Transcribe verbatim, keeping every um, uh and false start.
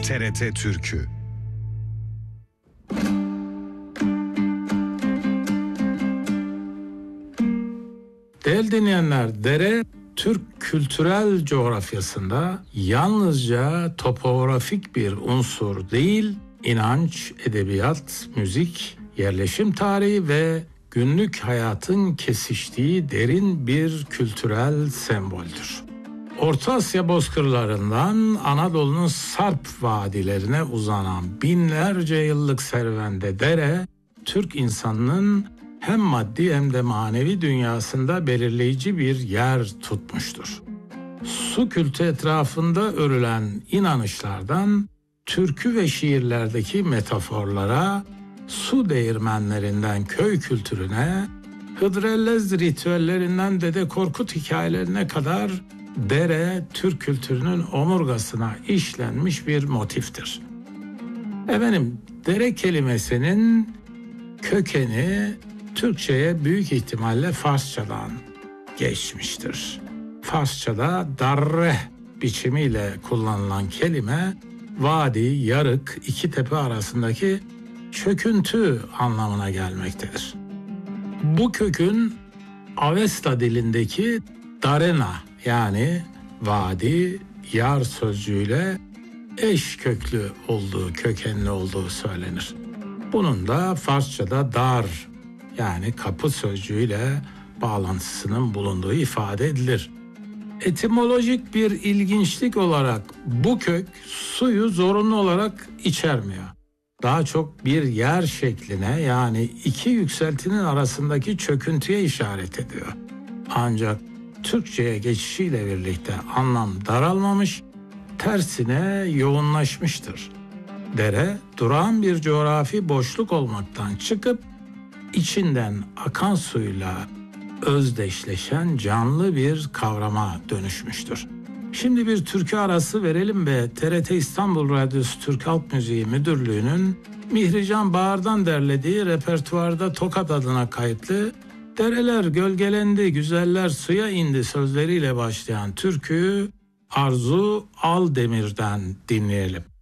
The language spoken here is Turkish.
T R T Türkü. Değerli dinleyenler, dere Türk kültürel coğrafyasında yalnızca topografik bir unsur değil, inanç, edebiyat, müzik, yerleşim tarihi ve günlük hayatın kesiştiği derin bir kültürel semboldür. Orta Asya bozkırlarından Anadolu'nun Sarp vadilerine uzanan binlerce yıllık serüvende dere, Türk insanının hem maddi hem de manevi dünyasında belirleyici bir yer tutmuştur. Su kültü etrafında örülen inanışlardan türkü ve şiirlerdeki metaforlara, su değirmenlerinden köy kültürüne, Hıdrellez ritüellerinden Dede Korkut hikayelerine kadar dere Türk kültürünün omurgasına işlenmiş bir motiftir. Efendim, dere kelimesinin kökeni Türkçe'ye büyük ihtimalle Farsçadan geçmiştir. Farsçada darre biçimiyle kullanılan kelime vadi, yarık, iki tepe arasındaki çöküntü anlamına gelmektedir. Bu kökün Avesta dilindeki darena yani vadi, yar sözcüğüyle eş köklü olduğu, kökenli olduğu söylenir. Bunun da Farsçada dar yani kapı sözcüğüyle bağlantısının bulunduğu ifade edilir. Etimolojik bir ilginçlik olarak bu kök suyu zorunlu olarak içermiyor. Daha çok bir yer şekline yani iki yükseltinin arasındaki çöküntüye işaret ediyor. Ancak Türkçe'ye geçişiyle birlikte anlam daralmamış, tersine yoğunlaşmıştır. Dere, durağan bir coğrafi boşluk olmaktan çıkıp içinden akan suyla özdeşleşen canlı bir kavrama dönüşmüştür. Şimdi bir türkü arası verelim ve T R T İstanbul Radyosu Türk Halk Müziği Müdürlüğü'nün Mihrican Bağır'dan derlediği repertuarda Tokat adına kayıtlı "Dereler gölgelendi, güzeller suya indi" sözleriyle başlayan türküyü Arzu Aldemir'den dinleyelim.